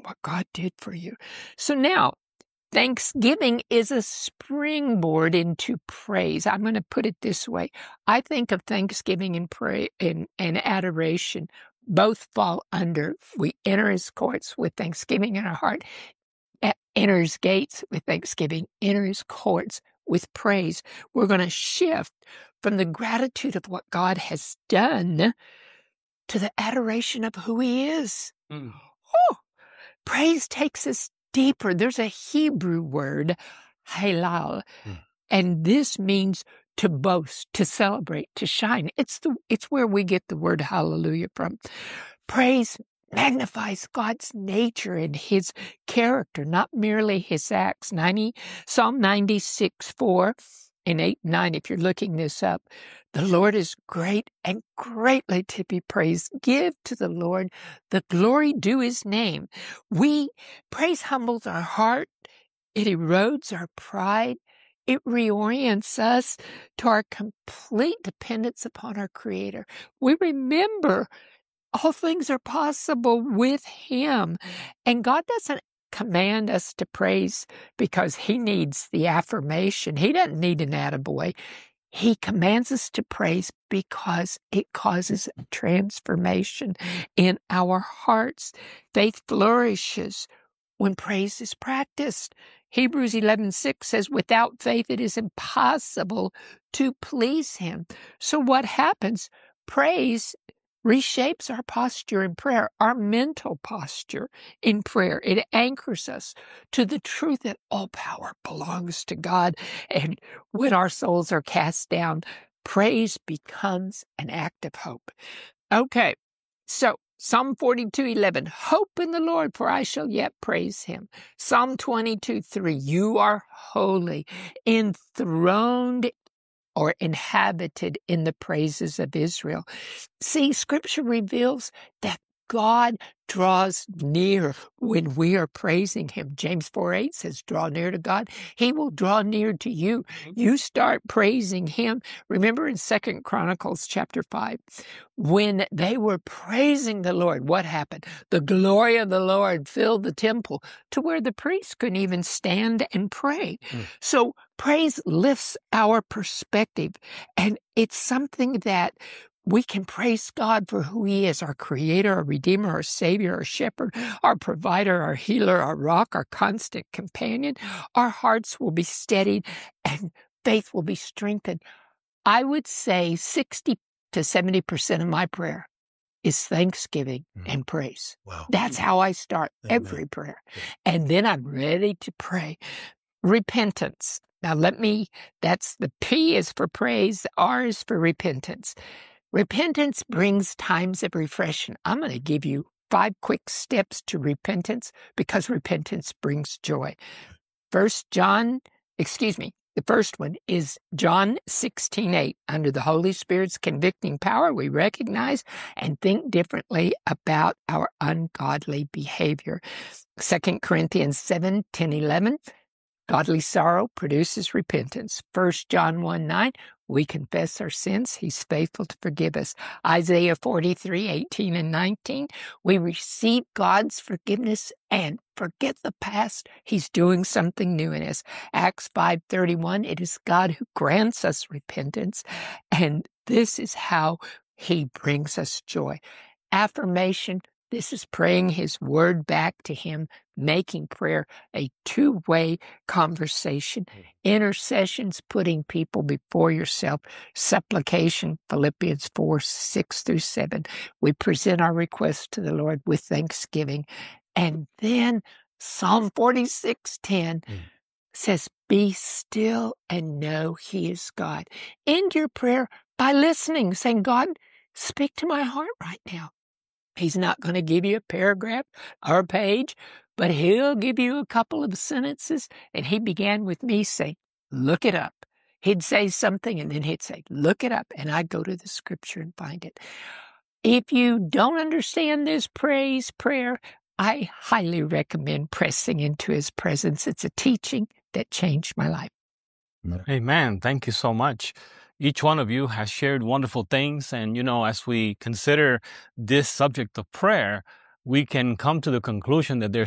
what God did for you. So now, Thanksgiving is a springboard into praise. I'm going to put it this way. I think of Thanksgiving and adoration. Both fall under. We enter his courts with thanksgiving in our heart, enter his gates with thanksgiving, enter his courts with praise. We're going to shift from the gratitude of what God has done to the adoration of who he is. Oh, praise takes us deeper. There's a Hebrew word, halal, and this means to boast, to celebrate, to shine. It's where we get the word hallelujah from. Praise magnifies God's nature and his character, not merely his acts. Psalm 96, 4 and 8, 9, if you're looking this up. The Lord is great and greatly to be praised. Give to the Lord the glory due his name. Praise humbles our heart. It erodes our pride. It reorients us to our complete dependence upon our Creator. We remember all things are possible with him. And God doesn't command us to praise because he needs the affirmation. He doesn't need an attaboy. He commands us to praise because it causes a transformation in our hearts. Faith flourishes when praise is practiced. Hebrews 11:6 says, without faith it is impossible to please him. So what happens? Praise reshapes our posture in prayer, our mental posture in prayer. It anchors us to the truth that all power belongs to God. And when our souls are cast down, praise becomes an act of hope. Okay, so Psalm 42:11, hope in the Lord, for I shall yet praise him. Psalm 22:3, you are holy, enthroned or inhabited in the praises of Israel. See, Scripture reveals that God draws near when we are praising him. James 4:8 says, draw near to God. He will draw near to you. You start praising him. Remember in 2 Chronicles chapter 5, when they were praising the Lord, what happened? The glory of the Lord filled the temple to where the priests couldn't even stand and pray. So praise lifts our perspective, and it's something that we can praise God for who he is, our creator, our redeemer, our savior, our shepherd, our provider, our healer, our rock, our constant companion. Our hearts will be steadied and faith will be strengthened. I would say 60 to 70% of my prayer is thanksgiving and praise. Wow. That's how I start every prayer. And then I'm ready to pray. Repentance. Now that's the P is for praise, the R is for repentance. Repentance brings times of refreshing. I'm going to give you 5 quick steps to repentance because repentance brings joy. The first one is John 16:8. Under the Holy Spirit's convicting power, we recognize and think differently about our ungodly behavior. 2 Corinthians 7:10-11. Godly sorrow produces repentance. 1 John 1:9, we confess our sins. He's faithful to forgive us. Isaiah 43:18 and 19, we receive God's forgiveness and forget the past. He's doing something new in us. Acts 5:31, it is God who grants us repentance, and this is how he brings us joy. Affirmation, this is praying his word back to him, making prayer a two-way conversation. Intercessions, putting people before yourself. Supplication, Philippians 4:6-7. We present our requests to the Lord with thanksgiving. And then Psalm 46:10 says, be still and know he is God. End your prayer by listening, saying, God, speak to my heart right now. He's not going to give you a paragraph or a page, but he'll give you a couple of sentences. And he began with me saying, look it up. He'd say something and then he'd say, look it up. And I'd go to the scripture and find it. If you don't understand this praise prayer, I highly recommend pressing into his presence. It's a teaching that changed my life. Amen. Thank you so much. Each one of you has shared wonderful things. And, as we consider this subject of prayer, we can come to the conclusion that there's